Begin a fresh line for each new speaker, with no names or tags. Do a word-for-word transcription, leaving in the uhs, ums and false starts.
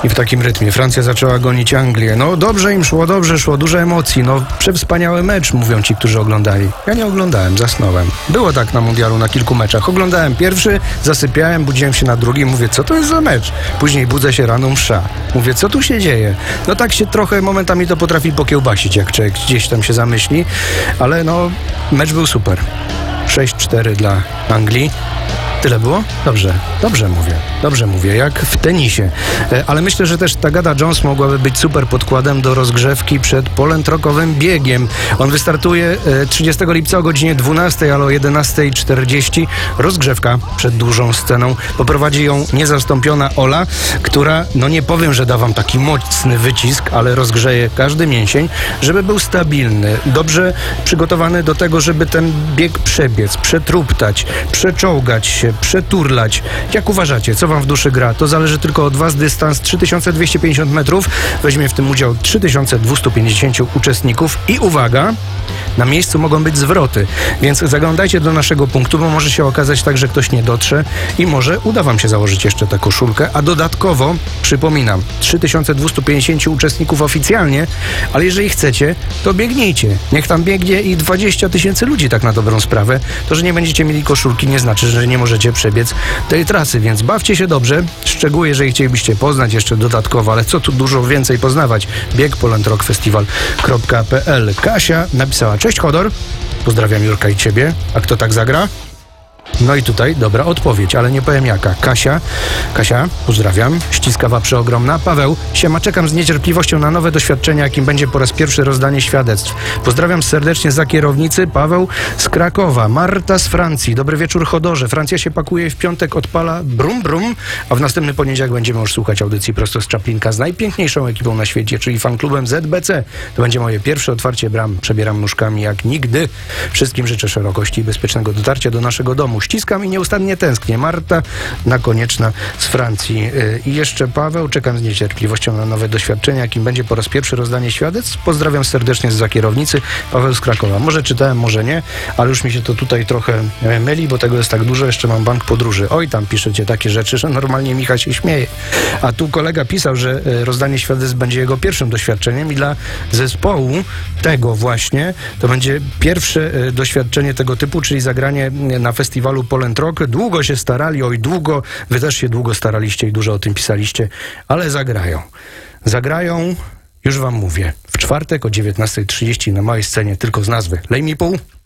I w takim rytmie Francja zaczęła gonić Anglię. No dobrze im szło, dobrze szło, dużo emocji. No przewspaniały mecz, mówią ci, którzy oglądali. Ja nie oglądałem, zasnąłem. Było tak na mundialu, na kilku meczach. Oglądałem pierwszy, zasypiałem, budziłem się na drugim, mówię, co to jest za mecz? Później budzę się rano, msza. Mówię, co tu się dzieje? No tak się trochę momentami to potrafi pokiełbasić, jak człowiek gdzieś tam się zamyśli. Ale no, mecz był super. sześć cztery dla Anglii. Tyle było? Dobrze, dobrze mówię, dobrze mówię, jak w tenisie. E, ale myślę, że też Tagada Jones mogłaby być super podkładem do rozgrzewki przed polentrokowym biegiem. On wystartuje e, trzydziestego lipca o godzinie dwunastej, ale o jedenastej czterdzieści. Rozgrzewka przed dużą sceną. Poprowadzi ją niezastąpiona Ola, która, no nie powiem, że da wam taki mocny wycisk, ale rozgrzeje każdy mięsień, żeby był stabilny, dobrze przygotowany do tego, żeby ten bieg przebiec, przetruptać, przeczołgać się, przeturlać. Jak uważacie, co wam w duszy gra? To zależy tylko od was. Dystans trzy tysiące dwieście pięćdziesiąt metrów. Weźmie w tym udział trzy tysiące dwieście pięćdziesiąt uczestników i uwaga, na miejscu mogą być zwroty, więc zaglądajcie do naszego punktu, bo może się okazać tak, że ktoś nie dotrze i może uda wam się założyć jeszcze tę koszulkę, a dodatkowo, przypominam, trzy tysiące dwieście pięćdziesiąt uczestników oficjalnie, ale jeżeli chcecie, to biegnijcie. Niech tam biegnie i dwadzieścia tysięcy ludzi, tak na dobrą sprawę. To, że nie będziecie mieli koszulki, nie znaczy, że nie możecie przebiec tej trasy, więc bawcie się dobrze, szczególnie jeżeli chcielibyście poznać jeszcze dodatkowo, ale co tu dużo więcej poznawać, bieg polentrockfestival kropka p l. Kasia napisała, cześć Chodor, pozdrawiam Jurka i ciebie, a kto tak zagra? No i tutaj, dobra odpowiedź, ale nie powiem jaka. Kasia, Kasia, pozdrawiam, ściskawa przeogromna. Paweł, siema, czekam z niecierpliwością na nowe doświadczenia, jakim będzie po raz pierwszy rozdanie świadectw. Pozdrawiam serdecznie za kierownicy, Paweł z Krakowa, Marta z Francji. Dobry wieczór Chodorze, Francja się pakuje, w piątek odpala brum brum, a w następny poniedziałek będziemy już słuchać audycji prosto z Czaplinka z najpiękniejszą ekipą na świecie, czyli fanklubem Z B C. To będzie moje pierwsze otwarcie bram, przebieram nóżkami jak nigdy. Wszystkim życzę szerokości i bezpiecznego dotarcia do naszego domu. Ściskam i nieustannie tęsknię. Marta Nakonieczna z Francji. I jeszcze Paweł, czekam z niecierpliwością na nowe doświadczenia, jakim będzie po raz pierwszy rozdanie świadectw. Pozdrawiam serdecznie z kierownicy. Paweł z Krakowa. Może czytałem, może nie, ale już mi się to tutaj trochę myli, bo tego jest tak dużo. Jeszcze mam bank podróży. Oj, tam piszecie takie rzeczy, że normalnie Michał się śmieje. A tu kolega pisał, że rozdanie świadectw będzie jego pierwszym doświadczeniem i dla zespołu tego właśnie to będzie pierwsze doświadczenie tego typu, czyli zagranie na festiwalu Polentrock. Długo się starali, oj długo, wy też się długo staraliście i dużo o tym pisaliście, ale zagrają. Zagrają, już wam mówię, w czwartek o dziewiętnastej trzydzieści na małej scenie, tylko z nazwy Lej mi pół.